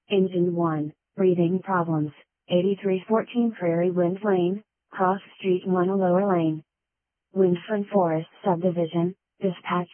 Engine 1, breathing problems, 8314 Prairie Wind Lane, Cross Street 1 Lower Lane. Wind from Forest Subdivision, dispatch